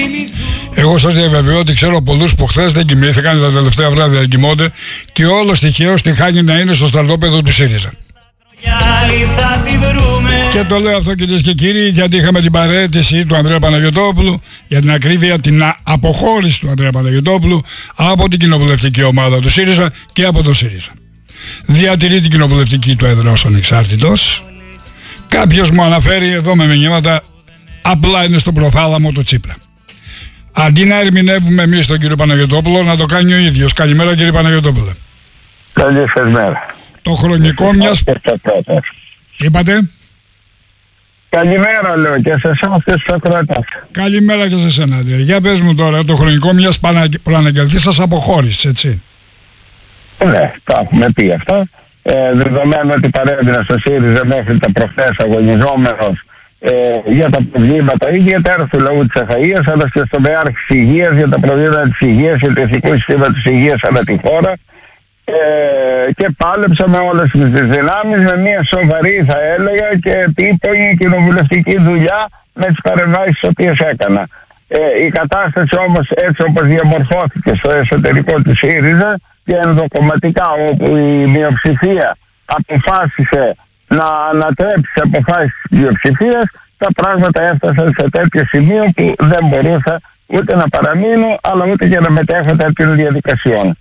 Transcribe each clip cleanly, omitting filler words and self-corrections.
Εγώ σας διαβεβαιώ ότι ξέρω πολλούς που χθες δεν κοιμήθηκαν, τα τελευταία βράδια δεν κοιμώνται και όλο τυχαίως την χάνει να είναι στο στρατόπεδο του ΣΥΡΙΖΑ. Και το λέω αυτό, κυρίες και κύριοι, γιατί είχαμε την παραίτηση του Ανδρέα Παναγιωτόπουλου, για την ακρίβεια την αποχώρηση του Ανδρέα Παναγιωτόπουλου από την κοινοβουλευτική ομάδα του ΣΥΡΙΖΑ και από τον ΣΥΡΙΖΑ. Διατηρεί την κοινοβουλευτική του έδρα ως ανεξάρτητος. Κάποιος μου αναφέρει εδώ με μηνύματα, απλά είναι στο προθάλαμο του Τσίπρα. Αντί να ερμηνεύουμε εμείς τον κύριο Παναγιωτόπουλο, να το κάνει ο ίδιος. Καλημέρα, κύριε Παναγιωτόπουλε. Καλή σας μέρα. Το χρονικό μιας... Είπατε? Καλημέρα λέω και σε εσάς και στους ακροατές. Καλημέρα και σε εσένα, Αντρέα. Για πες μου τώρα το χρονικό μιας προαναγγελτής σας αποχώρησης, έτσι? Ναι, τα έχουμε πει αυτά. Δεδομένου ότι παρέμεινα στο ΣΥΡΙΖΑ μέχρι τα προχθές αγωνιζόμενος για τα προβλήματα ιδιαίτερα του λαού της Αχαΐας, αλλά και στο ΜΕΑΡ της υγείας, για τα προβλήματα της υγείας, για το ηθικό σύστημα της υγείας ανά τη χώρα, και πάλεψα με όλες τις δυνάμεις, με μια σοβαρή θα έλεγα και επίπονη κοινοβουλευτική δουλειά με τις παρεμβάσεις τις οποίες έκανα. Η κατάσταση όμως έτσι όπως διαμορφώθηκε στο εσωτερικό του ΣΥΡΙΖΑ και ενδοκομματικά, όπου η μειοψηφία αποφάσισε να ανατρέψει τις αποφάσεις της πλειοψηφίας, τα πράγματα έφτασαν σε τέτοιο σημείο που δεν μπορούσα ούτε να παραμείνω, αλλά ούτε και να μετέχω τέτοιων διαδικασιών.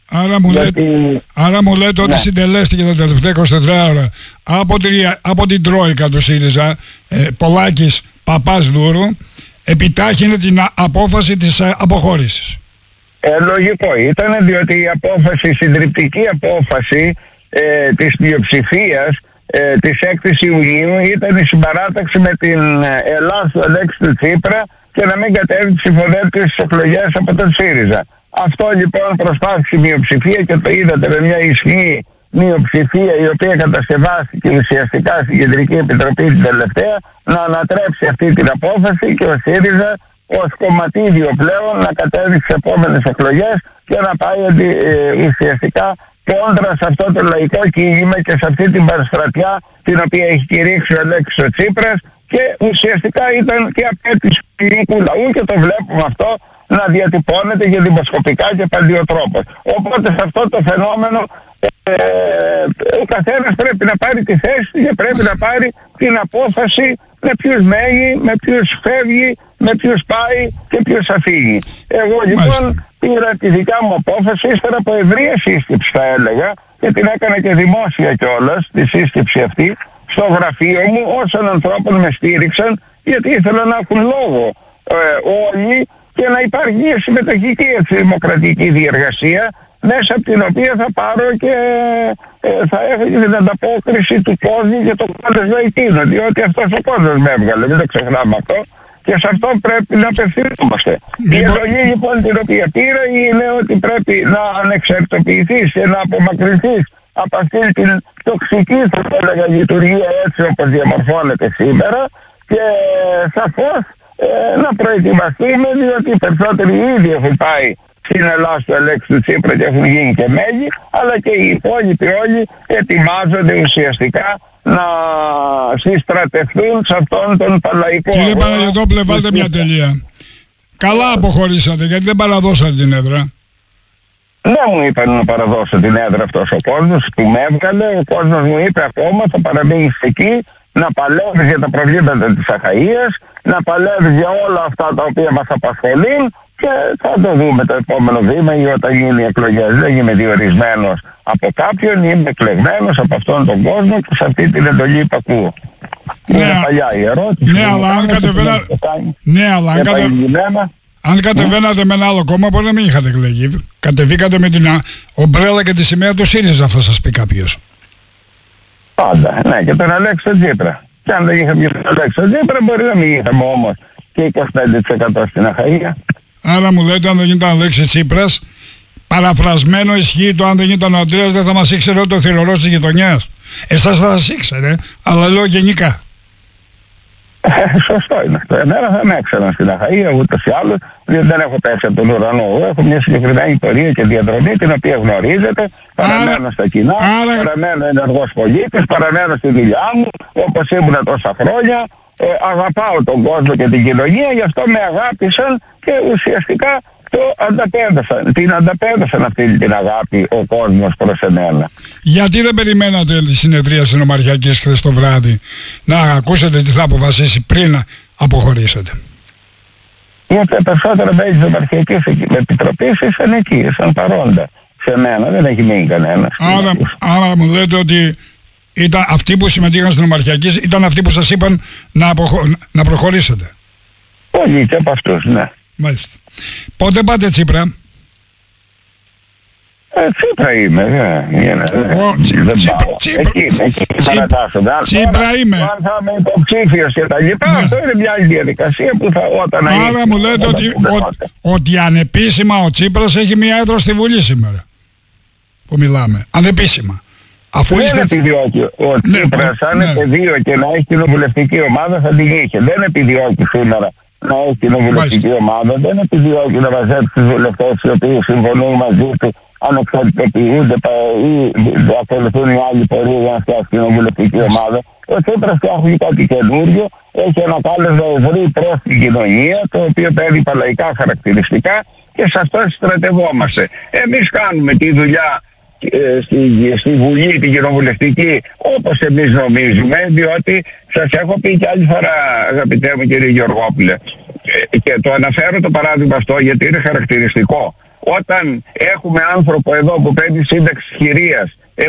Άρα μου λέτε ότι συντελέστηκε τα τελευταία 24 ώρα από την Τρόικα του ΣΥΡΙΖΑ, Πολάκης, Παπάς, Δούρου, επιτάχυνε την απόφαση της αποχώρησης. Λογικό ήταν, διότι η απόφαση, η συντριπτική απόφαση της πλειοψηφίας της 6ης Ιουνίου ήταν η συμπαράταξη με την Ελλάς λέξη του Τσίπρα και να μην κατέβει ψηφοδέλτιο στις εκλογές από τον ΣΥΡΙΖΑ. Αυτό λοιπόν προσπάθησε η μειοψηφία και το είδατε με μια ισχυρή μειοψηφία η οποία κατασκευάστηκε ουσιαστικά στην Κεντρική Επιτροπή την τελευταία να ανατρέψει αυτή την απόφαση και ο ΣΥΡΙΖΑ ως κομματίδιο πλέον να κατέβει στις επόμενες εκλογές και να πάει ουσιαστικά κόντρα σε αυτό το λαϊκό κίνημα και σε αυτή την παραστρατιά την οποία έχει κηρύξει ο Αλέξης ο Τσίπρας και ουσιαστικά ήταν και απέτηση του ελληνικού λαού και το βλέπουμε αυτό να διατυπώνεται για δημοσκοπικά και παντιοτρόπως. Οπότε σε αυτό το φαινόμενο ο καθένας πρέπει να πάρει τη θέση και πρέπει να πάρει την απόφαση με ποιους μένει, με ποιους φεύγει, με ποιους πάει και ποιους αφήγει. Εγώ λοιπόν πήρα τη δικιά μου απόφαση ύστερα από ευρεία σύσκεψη θα έλεγα και την έκανα και δημόσια κιόλας τη σύσκεψη αυτή στο γραφείο μου όσων ανθρώπων με στήριξαν γιατί ήθελα να έχουν λόγο όλοι και να υπάρχει μια συμμετοχική δημοκρατική διεργασία μέσα από την οποία θα πάρω και θα έχω και την ανταπόκριση του κόσμου για το κόντος λαϊκίνο, διότι αυτός ο κόσμος με έβγαλε, δεν το ξεχνάμε αυτό και σε αυτό πρέπει να απευθυνόμαστε. Η εντολή λοιπόν την οποία πήρα είναι ότι πρέπει να ανεξαρτοποιηθείς και να απομακρυνθείς από αυτή την τοξική θα έλεγα λειτουργία έτσι όπως διαμορφώνεται σήμερα και σαφώς να προετοιμαστούμε διότι οι περισσότεροι ήδη έχουν πάει στην Ελλάδα του Αλέξη του Τσίπρα και έχουν γίνει και μέλη, αλλά και οι υπόλοιποι όλοι ετοιμάζονται ουσιαστικά να συστρατευτούν σε αυτόν τον παλαϊκό αγώνα. Κύριε Παναγιωτόπουλε, βάλτε μια τελεία. Καλά αποχωρήσατε, γιατί δεν παραδώσατε την έδρα. Δεν μου είπαν να παραδώσω την έδρα αυτός ο κόσμος που με έβγαλε. Ο κόσμος μου είπε ακόμα θα παραμείνεις εκεί, να παλεύεις για τα προβλήματα της Αχαΐας, να παλεύεις για όλα αυτά τα οποία μας απασχολούν και θα το δούμε το επόμενο βήμα ή όταν γίνουν οι εκλογές. Δεν είμαι διορισμένος από κάποιον, είμαι εκλεγμένος από αυτόν τον κόσμο και σε αυτή την εντολή υπακούω. Είναι παλιά η ερώτηση. Αν κατεβαίνατε με ένα άλλο κόμμα μπορεί να μην είχατε εκλεγεί. Κατεβήκατε με την ομπρέλα και τη σημαία του ΣΥΡΙΖΑ θα σας πει κάποιος. Πάντα, ναι, και τον Αλέξη τον Τσίπρα. Και αν δεν είχαμε τον Αλέξη τον Τσίπρα μπορεί να μην είχαμε όμως και 25% στην Αχαΐα. Άρα μου λέτε αν δεν ήταν ο Αλέξης Τσίπρας, παραφρασμένο ισχύει το αν δεν ήταν ο Ανδρέας δεν θα μας ήξερε ούτε ο θηρορός της γειτονιάς. Εσάς θα σας ήξερε, αλλά λέω γενικά. Σωστό είναι αυτό. Εμένα θα με έξεραν στην Αχαΐα ούτως ή άλλως, διότι δεν έχω πέσει από τον ουρανό. Έχω μια συγκεκριμένη πορεία και διαδρομή την οποία γνωρίζετε. Παραμένω στα κοινά, παραμένω ενεργός πολίτης, παραμένω στη δουλειά μου, όπως ήμουν τόσα χρόνια. Αγαπάω τον κόσμο και την κοινωνία, γι' αυτό με αγάπησαν και ουσιαστικά την ανταπέδωσαν αυτή την αγάπη ο κόσμος προς εμένα. Γιατί δεν περιμένατε τη συνεδρία της Νομαρχιακής χθες το βράδυ να ακούσετε τι θα αποφασίσει πριν να αποχωρήσετε? Γιατί τα περισσότερα μέλη της Νομαρχιακής Επιτροπής ήσαν εκεί, ήσαν παρόντα. Σε μένα δεν έχει μείνει κανένας. Άρα μου λέτε ότι ήταν αυτοί που συμμετείχαν στην Νομαρχιακή, ήταν αυτοί που σας είπαν να προχωρήσετε? Πολλοί και από αυτούς, ναι. Μάλιστα. Πότε πάτε Τσίπρα? Τσίπρα είμαι, Τσίπρα είμαι. Αν θα είμαι υποψήφιος και τα λοιπά, αυτό είναι μια άλλη διαδικασία που θα όταν... Άρα μου λέτε ότι ανεπίσημα ο Τσίπρας έχει μια έδρα στη Βουλή σήμερα που μιλάμε, ανεπίσημα. Αφού δεν επιδιώκει ο Τσίπρας, αν είναι πεδίο και να έχει κοινοβουλευτική ομάδα θα την είχε. Δεν επιδιώκει σήμερα να έχει κοινοβουλευτική ομάδα, δεν επιδιώκει να μαζέψει τους βουλευτές οι οποίοι συμφωνούν μαζί του, ανεξαρτητοποιούνται ή ακολουθούν οι άλλοι πορεία για να φτιάξει κοινοβουλευτική ομάδα. Ο Τσίπρας φτιάχνει κάτι καινούριο, έχει ένα κάλεσμα ευρύ προς την κοινωνία, το οποίο παίρνει παλαϊκά χαρακτηριστικά και σε αυτό στρατευόμαστε. Εμείς κάνουμε τη δουλειά στη Βουλή την κοινοβουλευτική όπως εμείς νομίζουμε, διότι σας έχω πει και άλλη φορά, αγαπητέ μου κύριε Γεωργόπουλε, και το αναφέρω το παράδειγμα αυτό γιατί είναι χαρακτηριστικό. Όταν έχουμε άνθρωπο εδώ που παίρνει σύνταξη χειρίας 78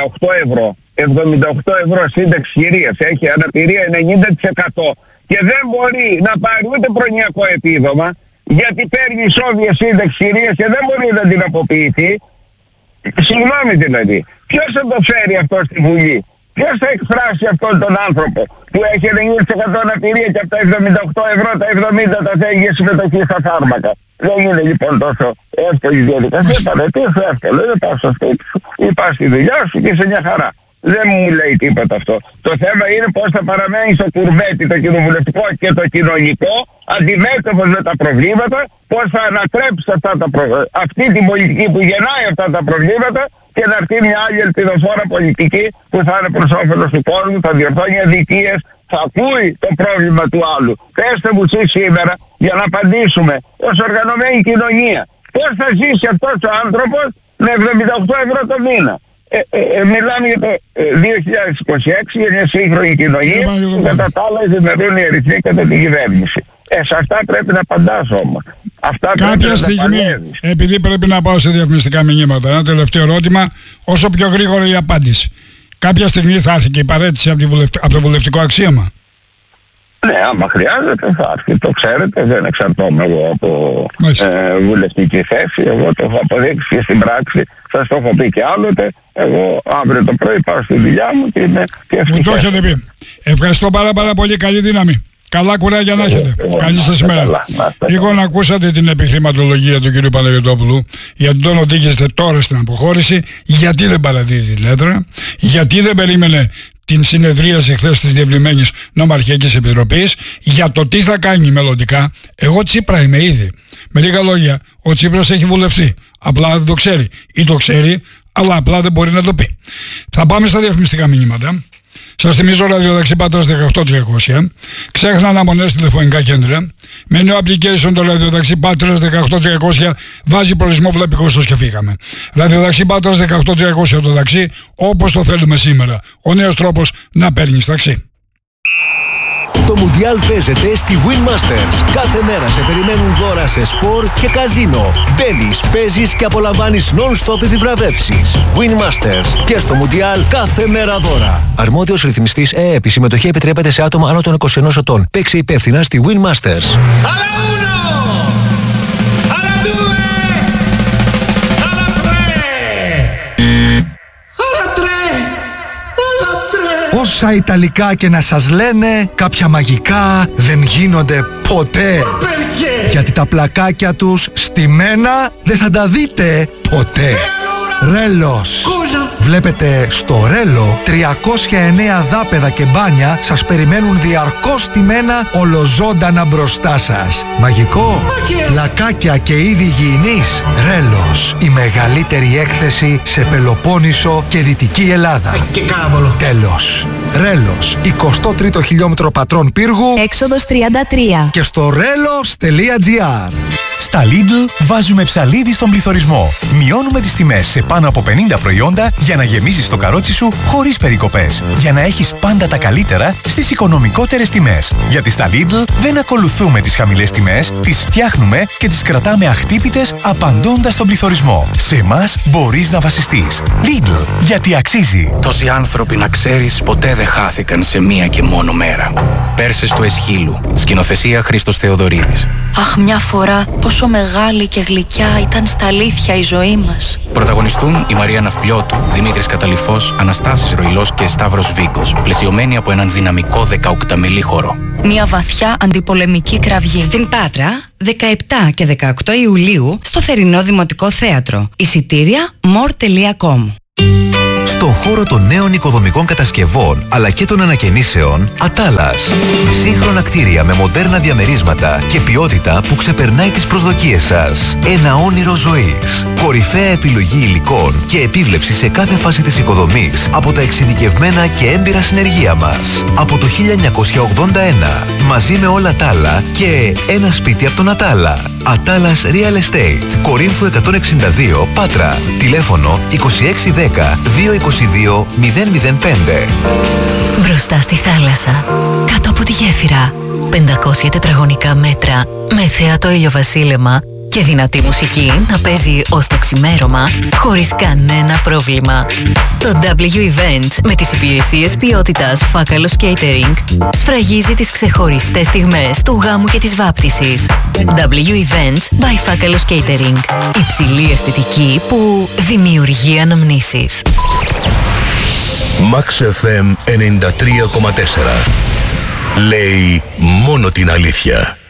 ευρώ σύνταξη χειρίας, έχει αναπηρία 90% και δεν μπορεί να πάρει ούτε προνοιακό επίδομα γιατί παίρνει ισόβια σύνταξη χειρίας και δεν μπορεί να την αποποιηθεί. Συγγνώμη δηλαδή, ποιος θα το φέρει αυτό στη Βουλή? Ποιος θα εκφράσει αυτόν τον άνθρωπο που έχει 90% αναπηρία και από τα 78 ευρώ τα 70 τα θέλει για συμμετοχή στα φάρμακα? Δεν είναι λοιπόν τόσο εύκολη διαδικασία. Παρατήρησε εύκολο, δεν πας στο σπίτι σου ή πας στη δουλειά σου και σε μια χαρά. Δεν μου λέει τίποτα αυτό. Το θέμα είναι πώς θα παραμένει στο κουρβέτι το κοινοβουλευτικό και το κοινωνικό αντιμέτωπος με τα προβλήματα, πώς θα ανατρέψει αυτή την πολιτική που γεννάει αυτά τα προβλήματα και να έρθει μια άλλη ελπιδοφόρα πολιτική που θα είναι προς όφελος του κόσμου, θα διορθώνει αδικίες, θα ακούει το πρόβλημα του άλλου. Πέστε μου εσείς σήμερα για να απαντήσουμε ως οργανωμένη κοινωνία. Πώς θα ζήσει αυτός ο άνθρωπος με 78 ευρώ το μήνα? Μιλάμε για το 2026, για μια σύγχρονη κοινωνία που κατά τα άλλα ευημερούν οι αριθμοί κατά την κυβέρνηση. Σε αυτά πρέπει να απαντάς όμως. Αυτά κάποια στιγμή, επειδή πρέπει να πάω σε διαφημιστικά μηνύματα, ένα τελευταίο ερώτημα, όσο πιο γρήγορα η απάντηση. Κάποια στιγμή θα έρθει και η παρέτηση από το βουλευτικό αξίωμα? Ναι, άμα χρειάζεται θα έρθει, το ξέρετε, δεν εξαρτώμαι εγώ από βουλευτική θέση, εγώ το έχω αποδείξει και στην πράξη, σας το έχω πει και άλλοτε, εγώ αύριο το πρωί πάω στη δουλειά μου και είμαι και ευτυχές. Μου το έχετε πει. Ευχαριστώ πάρα πολύ, καλή δύναμη. Καλά κουράγια να έχετε. Καλή σας ημέρα. Λοιπόν, ακούσατε την επιχειρηματολογία του κ. Παναγιωτόπουλου, γιατί τον οδήγησετε τώρα στην αποχώρηση, γιατί δεν παραδίδει την έδρα, γιατί δεν περίμενε την συνεδρίαση χθες της Διευρυμένης Νομαρχιακής Επιτροπής, για το τι θα κάνει μελλοντικά. Εγώ Τσίπρα είμαι ήδη. Με λίγα λόγια, ο Τσίπρας έχει βουλευτεί. Απλά δεν το ξέρει. Ή το ξέρει, αλλά απλά δεν μπορεί να το πει. Θα πάμε στα διαφημιστικά μηνύματα. Σας θυμίζω ραδιοταξί Πάτρας 18300. Ξέχνα αναμονές τηλεφωνικά κέντρα. Με νέο application το ραδιοταξί Πάτρας 18300 βάζει προορισμό Βλαπικόστος και φύγαμε. Ραδιοταξί Πάτρας 18300 το ταξί όπως το θέλουμε σήμερα. Ο νέος τρόπος να παίρνεις ταξί. Το Μουντιάλ παίζεται στη Win Masters. Κάθε μέρα σε περιμένουν δώρα σε σπορ και καζίνο. Μπαίνεις, παίζεις και απολαμβάνεις non-stop επιβραβεύσεις. Win Masters και στο Μουντιάλ κάθε μέρα δώρα. Αρμόδιος ρυθμιστής ΕΕΠ. Η συμμετοχή επιτρέπεται σε άτομα άνω των 21 ετών. Παίξε υπεύθυνα στη Win Masters. Όσα Ιταλικά και να σας λένε, κάποια μαγικά δεν γίνονται ποτέ. Γιατί τα πλακάκια τους στημένα δεν θα τα δείτε ποτέ. Ρέλος. Βλέπετε στο Ρέλο 309 δάπεδα και μπάνια σας περιμένουν διαρκώς στημένα ολοζώντανα μπροστά σας. Μαγικό. Πλακάκια και είδη υγιεινής. Ρέλος. Η μεγαλύτερη έκθεση σε Πελοπόννησο και Δυτική Ελλάδα. Τέλος. Ρέλος, 23ο χιλιόμετρο Πατρών Πύργου, έξοδος 33. και στο relos.gr. Στα Lidl βάζουμε ψαλίδι στον πληθωρισμό. Μειώνουμε τις τιμές σε πάνω από 50 προϊόντα για να γεμίσεις το καρότσι σου χωρίς περικοπές. Για να έχεις πάντα τα καλύτερα στις οικονομικότερες τιμές. Γιατί στα Lidl δεν ακολουθούμε τις χαμηλές τιμές, τις φτιάχνουμε και τις κρατάμε αχτύπητες απαντώντας στον πληθωρισμό. Σε εμάς μπορείς να βασιστείς. Lidl, γιατί αξίζει. Τόσοι άνθρωποι, να ξέρεις, ποτέ δεν χάθηκαν σε μία και μόνο μέρα. Πέρσες του Εσχύλου. Σκηνοθεσία Χρήστος Θεοδωρίδης. Αχ, μια φορά πόσο μεγάλη και γλυκιά ήταν στα αλήθεια η ζωή μας. Πρωταγωνιστούν η Μαρία Ναυπλιώτου, Δημήτρης Καταλυφός, Αναστάσης Ροϊλός και Σταύρος Βίκος, πλαισιωμένοι από έναν δυναμικό 18μηλή χορό. Μια βαθιά αντιπολεμική κραυγή. Στην Πάτρα, 17 και 18 Ιουλίου, στο Θερινό Δημοτικό Θέατρο. Εισιτήρια more.com. Στον χώρο των νέων οικοδομικών κατασκευών αλλά και των ανακαινήσεων, Ατάλας. Σύγχρονα κτίρια με μοντέρνα διαμερίσματα και ποιότητα που ξεπερνάει τις προσδοκίες σας. Ένα όνειρο ζωής. Κορυφαία επιλογή υλικών και επίβλεψη σε κάθε φάση της οικοδομής από τα εξειδικευμένα και έμπειρα συνεργεία μας. Από το 1981, μαζί με όλα τα άλλα και ένα σπίτι από τον Ατάλα. Ατάλας Real Estate. Κορίνθου 162, Πάτρα. Τηλέφωνο 2610 222 005. Μπροστά στη θάλασσα, κάτω από τη γέφυρα, 500 τετραγωνικά μέτρα με θέατο ηλιοβασίλεμα και δυνατή μουσική να παίζει ως το ξημέρωμα χωρίς κανένα πρόβλημα. Το W Events με τις υπηρεσίες ποιότητας Φάκαλος Catering σφραγίζει τις ξεχωριστές στιγμές του γάμου και της βάπτισης. W Events by Φάκαλος Catering. Υψηλή αισθητική που δημιουργεί αναμνήσεις. Max FM 93,4. Λέει μόνο την αλήθεια.